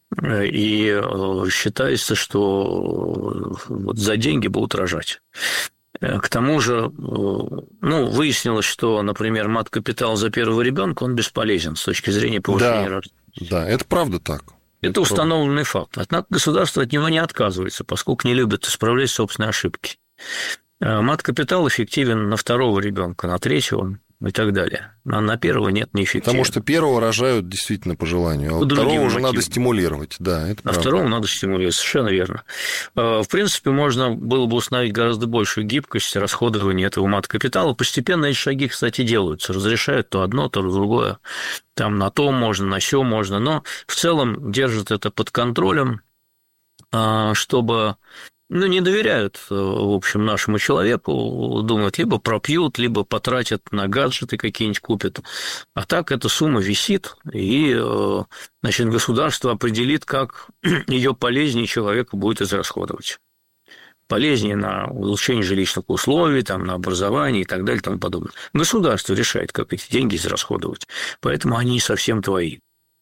и считается, что вот за деньги будут рожать. К тому же, выяснилось, что, например, мат-капитал за первого ребенка он бесполезен с точки зрения повышения рождаемости. Да, это правда так. Это установленный факт. Однако государство от него не отказывается, поскольку не любит исправлять собственные ошибки. Мат-капитал эффективен на второго ребенка, на третьего и так далее. А на первого нет, не эффективен. Потому что первого рожают действительно по желанию, а вот второго уже надо стимулировать. Да, это правда. Второго надо стимулировать, совершенно верно. В принципе, можно было бы установить гораздо большую гибкость расходования этого мат-капитала. Постепенно эти шаги, кстати, делаются. Разрешают то одно, то другое. Там на то можно, на сё можно. Но в целом держат это под контролем, чтобы... не доверяют, в общем, нашему человеку, думают, либо пропьют, либо потратят на гаджеты какие-нибудь купят. А так эта сумма висит, и, государство определит, как ее полезнее человеку будет израсходовать. Полезнее на улучшение жилищных условий, там, на образование и так далее и тому подобное. Государство решает, как эти деньги израсходовать, поэтому они не совсем твои.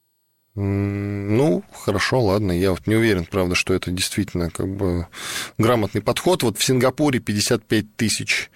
Хорошо, ладно. Я вот не уверен, правда, что это действительно грамотный подход. Вот в Сингапуре 55 тысяч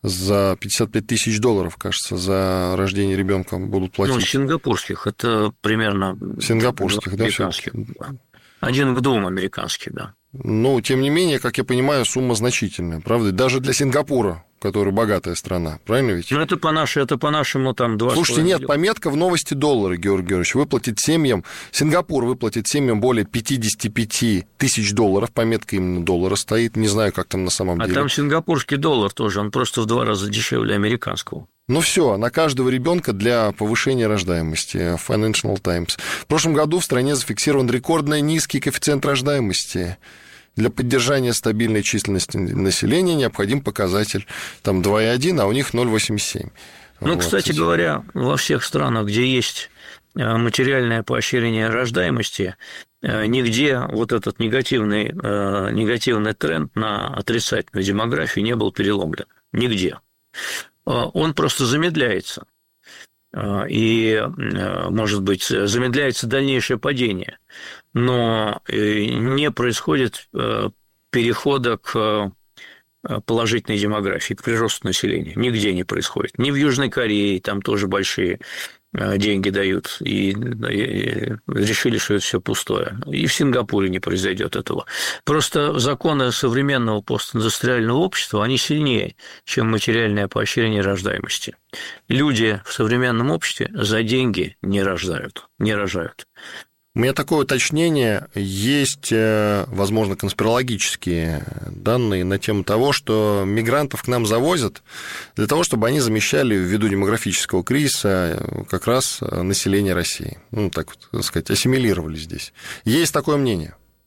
$55 кажется, за рождение ребенка будут платить. Сингапурских, это примерно... Сингапурских, да, все-таки. 1 к 2 американских, да. Тем не менее, как я понимаю, сумма значительная, правда? Даже для Сингапура, который богатая страна, правильно ведь? Это по-нашему там 2,5. Слушайте, нет, пометка в новости доллары, Георгий Георгиевич, Сингапур выплатит семьям более $55 тысяч, пометка именно доллара стоит, не знаю, как там на самом деле. А там сингапурский доллар тоже, он просто в 2 раза дешевле американского. Все, на каждого ребенка для повышения рождаемости. Financial Times. В прошлом году в стране зафиксирован рекордно низкий коэффициент рождаемости. Для поддержания стабильной численности населения необходим показатель там 2,1, а у них 0,87. Кстати говоря, во всех странах, где есть материальное поощрение рождаемости, нигде вот этот негативный тренд на отрицательную демографию не был переломлен. Нигде. Он просто замедляется. И, может быть, замедляется дальнейшее падение, но не происходит перехода к положительной демографии, к приросту населения. Нигде не происходит. Ни в Южной Корее, там тоже большие деньги дают, и решили, что это все пустое. И в Сингапуре не произойдет этого. Просто законы современного постиндустриального общества, они сильнее, чем материальное поощрение рождаемости. Люди в современном обществе за деньги не рожают. У меня такое уточнение. Есть, возможно, конспирологические данные на тему того, что мигрантов к нам завозят для того, чтобы они замещали ввиду демографического кризиса как раз население России. Так сказать, ассимилировали здесь. Есть такое мнение?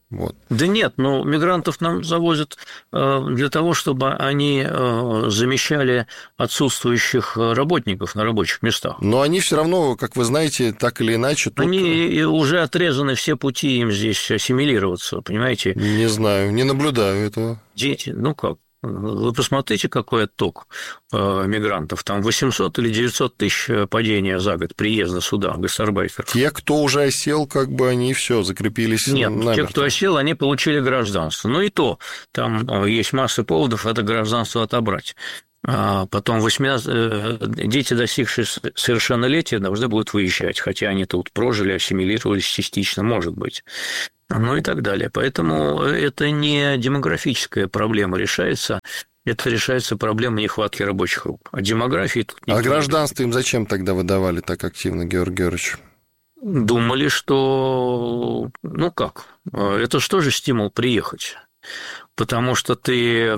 Вот. Да нет, мигрантов нам завозят для того, чтобы они замещали отсутствующих работников на рабочих местах. Но они все равно, как вы знаете, так или иначе... Они уже отрезаны все пути им здесь ассимилироваться, понимаете? Не знаю, не наблюдаю этого. Дети, как? Вы посмотрите, какой отток мигрантов. Там 800 или 900 тысяч падения за год приезда сюда, гастарбайтеров. Те, кто уже осел, они все закрепились намертво. Те, кто осел, они получили гражданство. И то, там есть масса поводов это гражданство отобрать. А потом дети, достигшие совершеннолетия, должны будут выезжать, хотя они тут прожили, ассимилировались частично, может быть. И так далее. Поэтому это не демографическая проблема решается, это решается проблема нехватки рабочих рук. А демографии тут нет. А гражданство им зачем тогда выдавали так активно, Георгий Георгиевич? Думали, что... это что же стимул приехать? Потому что ты,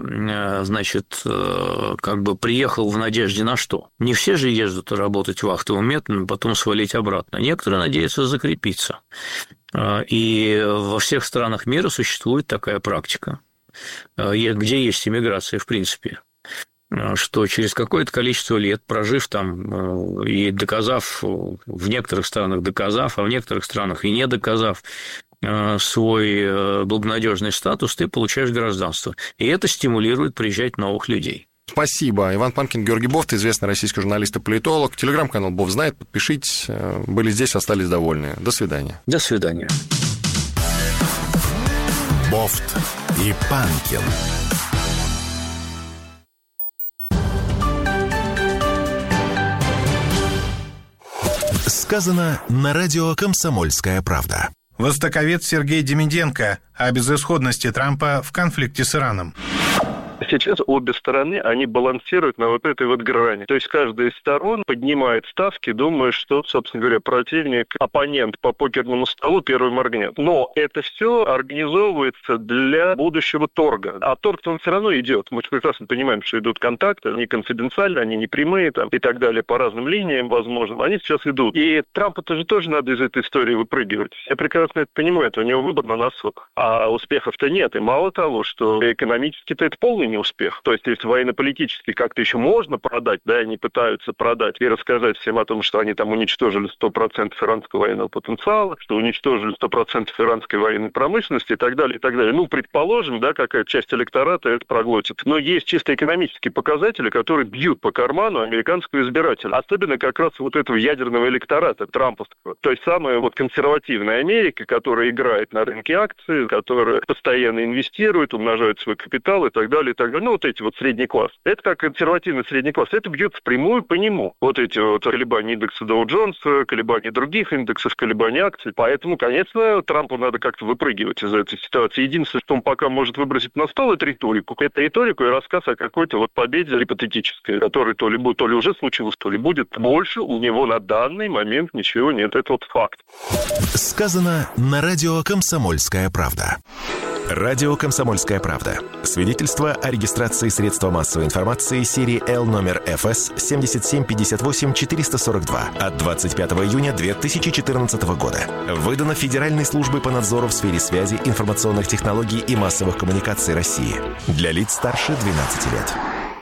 приехал в надежде на что? Не все же ездят работать вахтовым методом, потом свалить обратно. Некоторые надеются закрепиться. И во всех странах мира существует такая практика, где есть иммиграция, в принципе, что через какое-то количество лет, прожив там и доказав, в некоторых странах доказав, а в некоторых странах и не доказав свой благонадежный статус, ты получаешь гражданство. И это стимулирует приезжать новых людей. Спасибо. Иван Панкин, Георгий Бофт, известный российский журналист и политолог. Телеграм-канал Бофт знает, подпишитесь. Были здесь, остались довольны. До свидания. До свидания. Бофт и Панкин. Сказано на радио «Комсомольская правда». Востоковед Сергей Демиденко о безысходности Трампа в конфликте с Ираном. Сейчас обе стороны, они балансируют на вот этой вот грани. То есть каждая из сторон поднимает ставки, думая, что, собственно говоря, противник, оппонент по покерному столу первый моргнет. Но это все организовывается для будущего торга. А торг-то он все равно идет. Мы прекрасно понимаем, что идут контакты, они конфиденциальные, они не прямые там, и так далее, по разным линиям, возможно. Они сейчас идут. И Трампу-то же тоже надо из этой истории выпрыгивать. Я прекрасно это понимаю, это у него выбор на носок. А успехов-то нет. И мало того, что экономически-то это полный неуспех. То есть, если военно-политически как-то еще можно продать, да, они пытаются продать и рассказать всем о том, что они там уничтожили 100% иранского военного потенциала, что уничтожили 100% иранской военной промышленности и так далее, и так далее. Предположим, да, какая часть электората это проглотит. Но есть чисто экономические показатели, которые бьют по карману американского избирателя. Особенно как раз вот этого ядерного электората, трамповского. То есть, самая консервативная Америка, которая играет на рынке акций, которая постоянно инвестирует, умножает свой капитал и так далее, и так далее. Эти средний класс. Это как консервативный средний класс. Это бьет впрямую по нему. Эти колебания индекса Доу-Джонса, колебания других индексов, колебания акций. Поэтому, конечно, Трампу надо как-то выпрыгивать из этой ситуации. Единственное, что он пока может выбросить на стол, это риторику. Это риторику и рассказ о какой-то победе гипотетической, которая то ли уже случилась, то ли будет. Больше у него на данный момент ничего нет. Это факт. Сказано на радио «Комсомольская правда». Радио «Комсомольская правда». Свидетельство о регистрации средства массовой информации серии L номер ФС 7758-442 от 25 июня 2014 года. Выдано Федеральной службой по надзору в сфере связи, информационных технологий и массовых коммуникаций России. Для лиц старше 12 лет.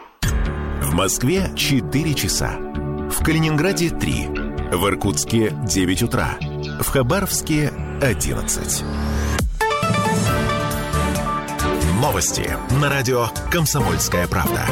В Москве 4 часа. В Калининграде 3. В Иркутске 9 утра. В Хабаровске 11. Новости на радио «Комсомольская правда».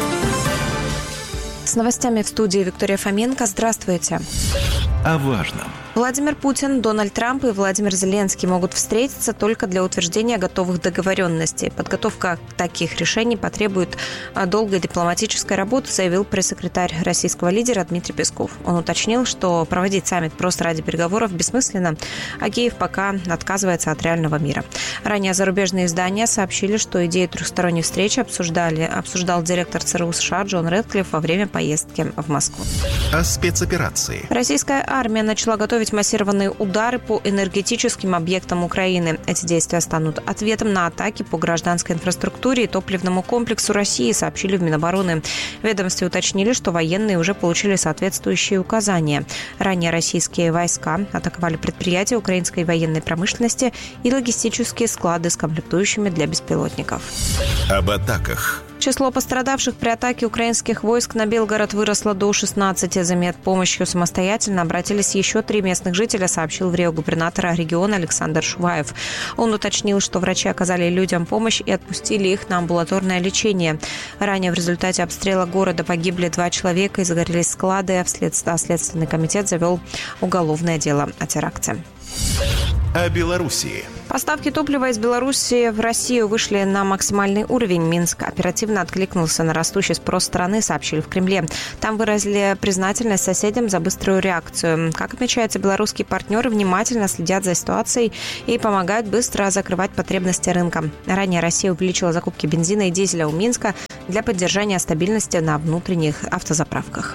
С новостями в студии Виктория Фоменко. Здравствуйте. О важном. Владимир Путин, Дональд Трамп и Владимир Зеленский могут встретиться только для утверждения готовых договоренностей. Подготовка таких решений потребует долгой дипломатической работы, заявил пресс-секретарь российского лидера Дмитрий Песков. Он уточнил, что проводить саммит просто ради переговоров бессмысленно, а Киев пока отказывается от реального мира. Ранее зарубежные издания сообщили, что идею трехсторонней встречи обсуждал директор ЦРУ США Джон Рэдклифф во время поездки в Москву. О спецоперации. Российская армия начала готовить быть массированные удары по энергетическим объектам Украины. Эти действия станут ответом на атаки по гражданской инфраструктуре и топливному комплексу России, сообщили в Минобороны. В ведомстве уточнили, что военные уже получили соответствующие указания. Ранее российские войска атаковали предприятия украинской военной промышленности и логистические склады с комплектующими для беспилотников. Об атаках. Число пострадавших при атаке украинских войск на Белгород выросло до 16. За медпомощью самостоятельно обратились еще 3 местных жителя, сообщил в Рио губернатор региона Александр Шуваев. Он уточнил, что врачи оказали людям помощь и отпустили их на амбулаторное лечение. Ранее в результате обстрела города погибли 2 человека и загорелись склады, а Следственный комитет завел уголовное дело о теракте. О Белоруссии. Поставки топлива из Беларуси в Россию вышли на максимальный уровень. Минск оперативно откликнулся на растущий спрос страны, сообщили в Кремле. Там выразили признательность соседям за быструю реакцию. Как отмечается, белорусские партнеры внимательно следят за ситуацией и помогают быстро закрывать потребности рынка. Ранее Россия увеличила закупки бензина и дизеля у Минска для поддержания стабильности на внутренних автозаправках.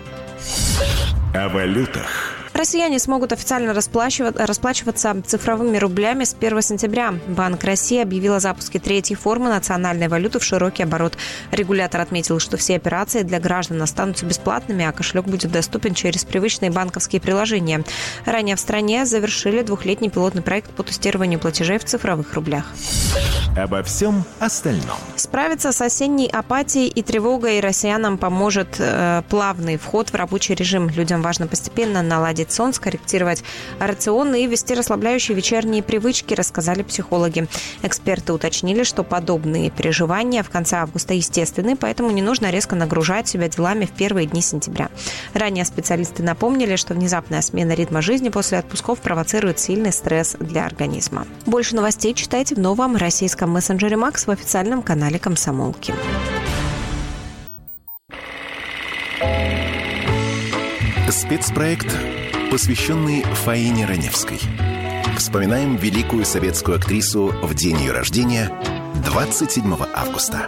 О валютах. Россияне смогут официально расплачиваться цифровыми рублями с 1 сентября. Банк России объявил о запуске 3-й формы национальной валюты в широкий оборот. Регулятор отметил, что все операции для граждан останутся бесплатными, а кошелек будет доступен через привычные банковские приложения. Ранее в стране завершили 2-летний пилотный проект по тестированию платежей в цифровых рублях. Обо всем остальном. Справиться с осенней апатией и тревогой россиянам поможет плавный вход в рабочий режим. Людям важно постепенно наладить сон, скорректировать рацион и ввести расслабляющие вечерние привычки, рассказали психологи. Эксперты уточнили, что подобные переживания в конце августа естественны, поэтому не нужно резко нагружать себя делами в первые дни сентября. Ранее специалисты напомнили, что внезапная смена ритма жизни после отпусков провоцирует сильный стресс для организма. Больше новостей читайте в новом российском мессенджере Макс в официальном канале «Комсомолки». Спецпроект, посвященный Фаине Раневской. Вспоминаем великую советскую актрису в день ее рождения, 27 августа.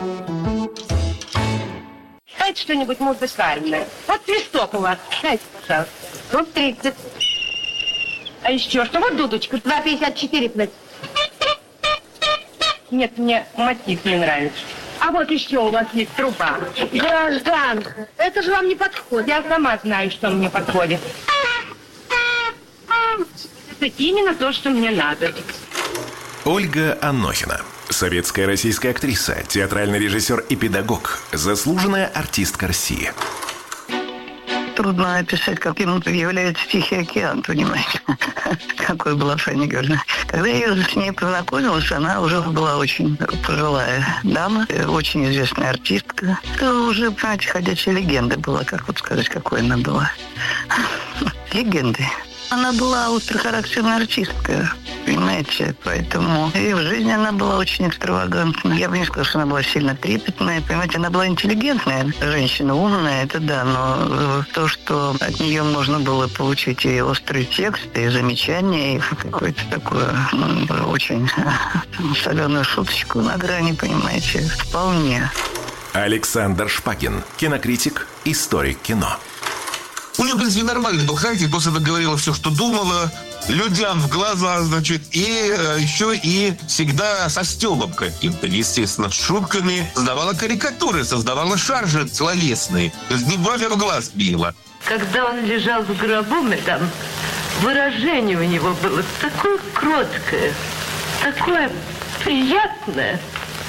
Дайте что-нибудь музыкальное. Вот свисток у вас. Дайте, пожалуйста. Вот 30. А еще что? Вот дудочка. 2,54 платить. Нет, мне мотив не нравится. А вот еще у вас есть труба. Гражданка, это же вам не подходит. Я сама знаю, что мне подходит. Это именно то, что мне надо. Ольга Анохина. Советская российская актриса, театральный режиссер и педагог. Заслуженная артистка России. Трудно описать, каким является Тихий океан, понимаете? Какой была Фаина Георгиевна. Когда я с ней познакомилась, она уже была очень пожилая дама, очень известная артистка. Это уже, понимаете, ходячая легенда была, как вот сказать, какой она была. Легенды. Она была острохарактерная артистка, понимаете, поэтому и в жизни она была очень экстравагантная. Я бы не сказала, что она была сильно трепетная, понимаете, она была интеллигентная женщина, умная, это да, но то, что от нее можно было получить и острый текст, и замечания, и какое-то такое, очень соленую шуточку на грани, понимаете, вполне. Александр Шпакин, кинокритик, историк кино. У нее, в принципе, нормальный был характер, после этого говорила все, что думала, людям в глаза, значит, и еще и всегда со стёбом каким-то, естественно, с шутками. Создавала карикатуры, создавала шаржи словесные. То есть не бровь, а в глаз била. Когда он лежал в гробу, там выражение у него было такое кроткое, такое приятное,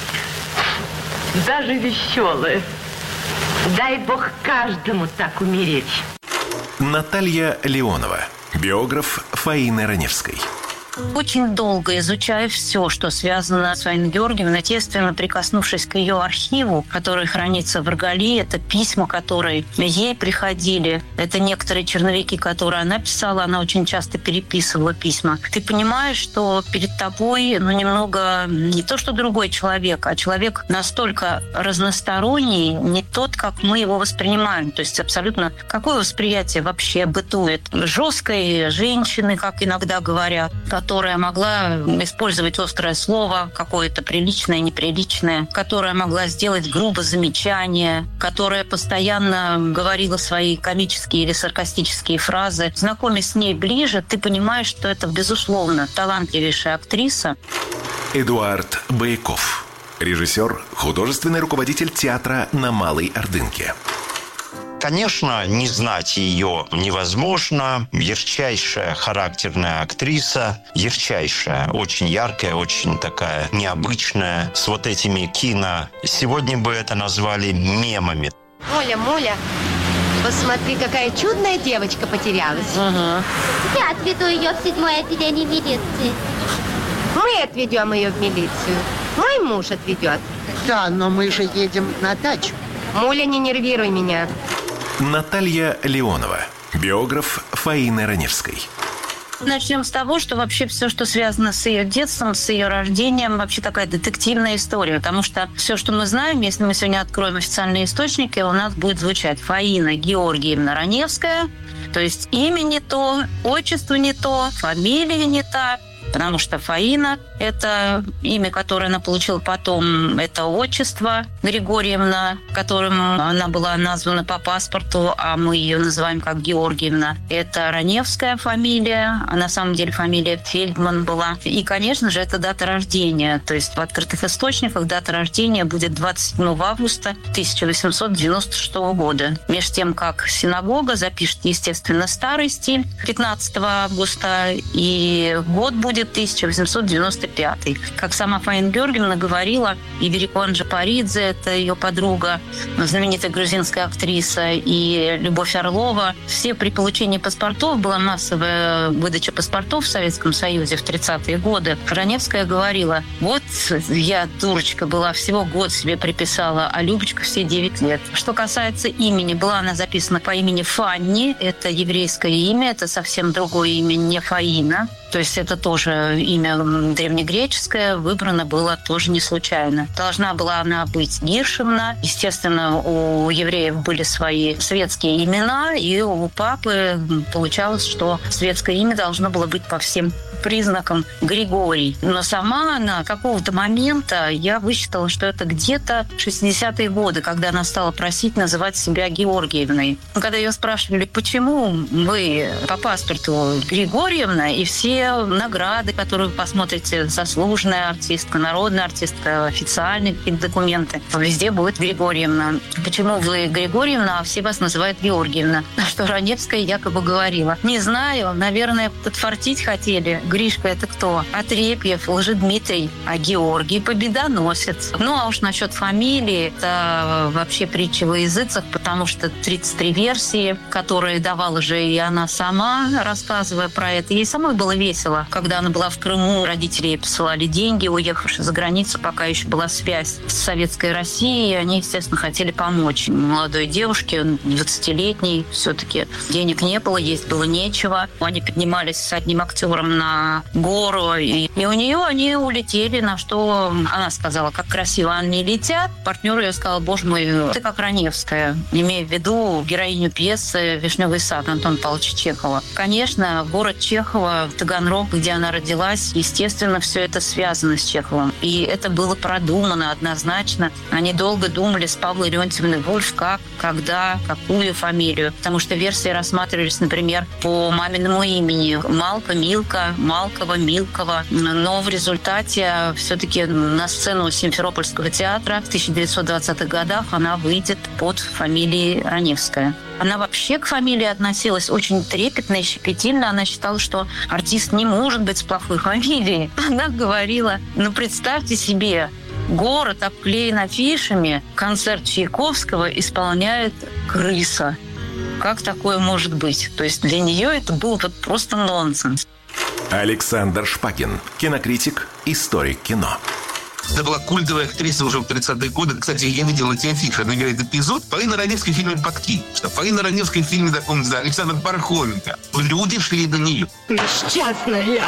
даже веселое. Дай Бог каждому так умереть. Наталья Леонова, биограф Фаины Раневской. Очень долго изучая все, что связано с Фаиной Георгиевной, естественно, прикоснувшись к ее архиву, который хранится в Рголе, это письма, которые ей приходили, это некоторые черновики, которые она писала, она очень часто переписывала письма. Ты понимаешь, что перед тобой, немного не то, что другой человек, а человек настолько разносторонний, не тот, как мы его воспринимаем. То есть абсолютно какое восприятие вообще бытует жесткой женщины, как иногда говорят, которая могла использовать острое слово, какое-то приличное, неприличное, которая могла сделать грубо замечание, которая постоянно говорила свои комические или саркастические фразы. Знакомясь с ней ближе, ты понимаешь, что это, безусловно, талантливейшая актриса. Эдуард Бояков. Режиссер, художественный руководитель театра на Малой Ордынке. Конечно, не знать ее невозможно. Ярчайшая характерная актриса. Ярчайшая, очень яркая, очень такая необычная. С вот этими кино. Сегодня бы это назвали мемами. Моля, посмотри, какая чудная девочка потерялась. Я отведу ее в 7-е отделение милиции. Мы отведем ее в милицию. Мой муж отведет. Да, но мы же едем на дачу. Муля, не нервируй меня. Наталья Леонова. Биограф Фаины Раневской. Начнем с того, что вообще все, что связано с ее детством, с ее рождением, вообще такая детективная история. Потому что все, что мы знаем, если мы сегодня откроем официальные источники, у нас будет звучать Фаина Георгиевна Раневская. То есть имя не то, отчество не то, фамилия не та. Потому что Фаина – это имя, которое она получила потом, это отчество Григорьевна, которым она была названа по паспорту, а мы ее называем как Георгиевна. Это Раневская фамилия, а на самом деле фамилия Фельдман была. И, конечно же, это дата рождения. То есть в открытых источниках дата рождения будет 27 августа 1896 года. Между тем, как синагога запишет, естественно, старый стиль 15 августа, и год будет 1895. Как сама Фаина Георгиевна говорила, и Верикон Джапаридзе, это ее подруга, знаменитая грузинская актриса, и Любовь Орлова. Все при получении паспортов, была массовая выдача паспортов в Советском Союзе в 30-е годы. Раневская говорила: вот я, дурочка, была, всего год себе приписала, а Любочка все 9 лет. Что касается имени, была она записана по имени Фанни, это еврейское имя, это совсем другое имя, не Фаина. То есть это тоже имя древнегреческое, выбрано было тоже не случайно. Должна была она быть Гиршевна. Естественно, у евреев были свои светские имена, и у папы получалось, что светское имя должно было быть по всем признакам Григорий. Но сама она какого-то момента, я высчитала, что это где-то 60-е годы, когда она стала просить называть себя Георгиевной. Когда ее спрашивали, почему вы по паспорту Григорьевна, и все награды, которые вы посмотрите, заслуженная артистка, народная артистка, официальные какие-то документы, везде будет Григорьевна. Почему вы Григорьевна, а все вас называют Георгиевна? На что Раневская якобы говорила: не знаю, наверное, подфартить хотели. Гришка — это кто? Отрепьев, Лжедмитрий, а Георгий — победоносец. Ну, а уж насчет фамилии, это вообще притча во языцах, потому что 33 версии, которые давала же и она сама, рассказывая про это. Ей самой было весело. Когда она была в Крыму, родители ей посылали деньги, уехавши за границу, пока еще была связь с Советской Россией. Они, естественно, хотели помочь молодой девушке, 20-летней. Все-таки денег не было, есть было нечего. Они поднимались с одним актером на гору, и у нее они улетели, на что она сказала, как красиво они летят. Партнер ее сказал: боже мой, ты как Раневская, имея в виду героиню пьесы «Вишневый сад» Антона Павловича Чехова. Конечно, город Чехова, Таганрог, где она родилась, естественно, все это связано с Чеховым. И это было продумано однозначно. Они долго думали с Павлой Леонтьевной Вульф, как, когда, какую фамилию. Потому что версии рассматривались, например, по маминому имени: Малка, Милка, Малкова, Милкова. Но в результате все-таки на сцену Симферопольского театра в 1920-х годах она выйдет под фамилией Раневская. Она вообще к фамилии относилась очень трепетно и щепетильно. Она считала, что артист не может быть с плохой фамилией. Она говорила: ну, представьте себе, город обклеен афишами, концерт Чайковского исполняет крыса. Как такое может быть? То есть для нее это был вот просто нонсенс. Александр Шпакин, кинокритик, историк кино. Это была культовая актриса уже в 30-е годы. Кстати, я видел эти афиши. Она играет эпизод Фаина Раневская в фильме «Пакти». Фаина Раневская в фильме таком, да, Александр Пархоменко. Люди шли на нее. Несчастная я.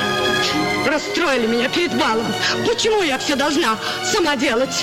Расстроили меня перед балом. Почему я все должна сама делать?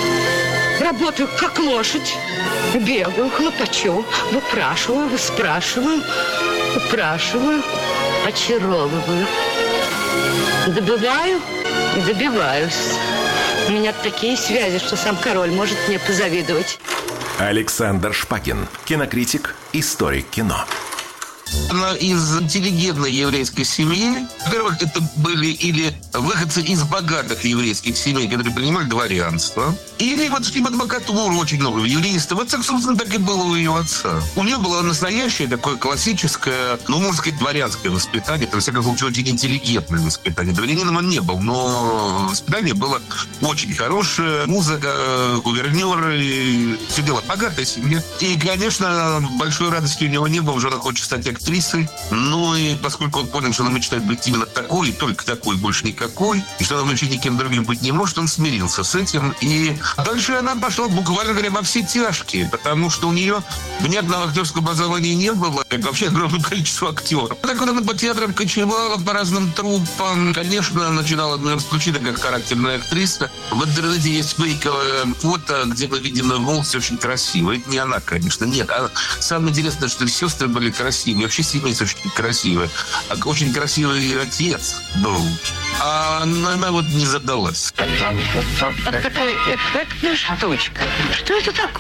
Работаю как лошадь. Бегаю, хлопочу, выпрашиваю, выспрашиваю, упрашиваю, очаровываю. Добываю и добиваюсь. У меня такие связи, что сам король может мне позавидовать. Александр Шпакин, кинокритик, историк кино. Она из интеллигентной еврейской семьи. Во-первых, это были или выходцы из богатых еврейских семей, которые принимали дворянство, или вот адвокатуру очень много, юристов. Вот, собственно, так и было у ее отца. У нее было настоящее такое классическое, можно сказать, дворянское воспитание. Это, во всяком случае, очень интеллигентное воспитание. Дворянином он не был, но воспитание было очень хорошее. Музыка, гувернеры, все дело. Богатая семья. И, конечно, большой радости у него не было. Жена хочет стать актрисой. Ну и поскольку он понял, что она мечтает быть именно такой, и только такой, больше никакой, и что она вообще никем другим быть не может, он смирился с этим. И дальше она пошла, буквально говоря, во все тяжкие, потому что у нее внятного актерского образования не было, как вообще огромное количество актеров. Так она по театрам кочевала, по разным труппам. Конечно, начинала исключительно как характерная актриса. В интернете есть фейковое фото, где мы видим волосы очень красивые. Это не она, конечно, нет. А самое интересное, что сестры были красивые. Вообще семейство очень красивое. Очень красивый отец был. А она вот не задалась. Такая эффектная штучка. Что это такое?